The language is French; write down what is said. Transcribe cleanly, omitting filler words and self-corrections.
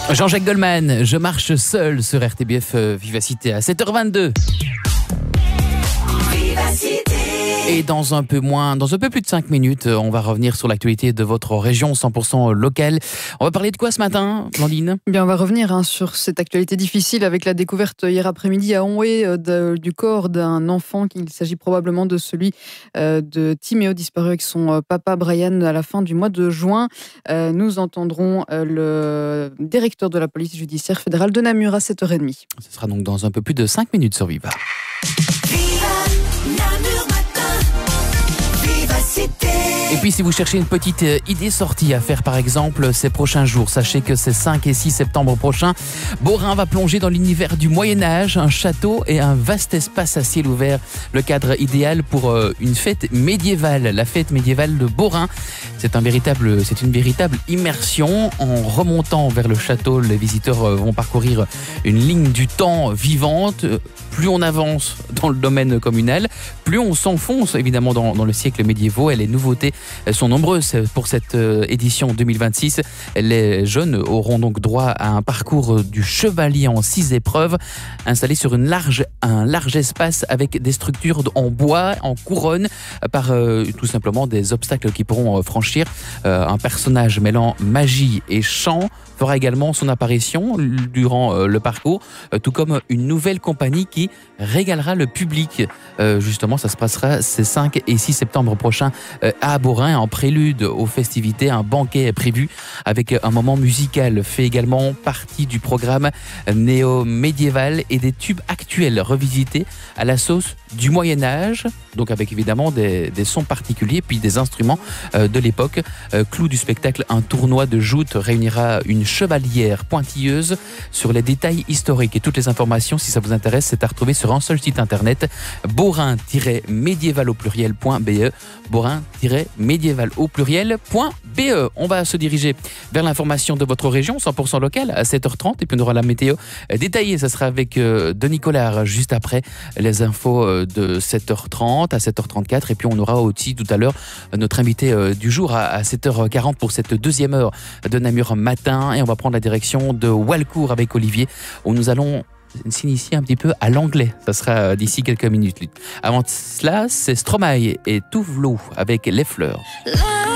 Jean-Jacques Goldman, je marche seul sur RTBF Vivacité à 7h22. Et dans un peu plus de 5 minutes, on va revenir sur l'actualité de votre région 100% locale. On va parler de quoi ce matin, Blandine ? Bien, on va revenir sur cette actualité difficile avec la découverte hier après-midi à Onhé du corps d'un enfant. Il s'agit probablement de celui de Timéo, disparu avec son papa Brian à la fin du mois de juin. Nous entendrons le directeur de la police judiciaire fédérale de Namur à 7h30. Ce sera donc dans un peu plus de 5 minutes sur Viva. Et puis si vous cherchez une petite idée sortie à faire par exemple ces prochains jours, sachez que c'est 5 et 6 septembre prochain, Beaurain va plonger dans l'univers du Moyen-Âge, un château et un vaste espace à ciel ouvert. Le cadre idéal pour une fête médiévale, la fête médiévale de Beaurain. C'est une véritable immersion. En remontant vers le château, les visiteurs vont parcourir une ligne du temps vivante. Plus on avance dans le domaine communal, plus on s'enfonce évidemment dans le siècle médiéval. Et les nouveautés sont nombreuses pour cette édition 2026. Les jeunes auront donc droit à un parcours du chevalier en 6 épreuves, installé sur un large espace avec des structures en bois, en couronne, par tout simplement des obstacles qui pourront franchir. Un personnage mêlant magie et chant fera également son apparition durant le parcours, tout comme une nouvelle compagnie qui régalera le public. Justement, ça se passera ces 5 et 6 septembre prochains à Beaurain. En prélude aux festivités, un banquet est prévu avec un moment musical fait également partie du programme néo-médiéval et des tubes actuels revisités à la sauce du Moyen-Âge, donc avec évidemment des sons particuliers puis des instruments de l'époque. Clou du spectacle, un tournoi de joutes réunira une chevalière pointilleuse sur les détails historiques. Et toutes les informations, si ça vous intéresse, c'est à retrouver sur un seul site internet, beaurain-médiéval au pluriel.be, beaurain-médiéval au pluriel.be. On va se diriger vers l'information de votre région 100% locale à 7h30 et puis on aura la météo détaillée. Ça sera avec Denis Collard juste après les infos de 7h30 à 7h34 et puis on aura aussi tout à l'heure notre invité du jour à 7h40 pour cette deuxième heure de Namur matin et on va prendre la direction de Walcourt avec Olivier où nous allons s'initier un petit peu à l'anglais. Ça sera d'ici quelques minutes. Avant cela, c'est Stromae et Touvelot avec Les Fleurs.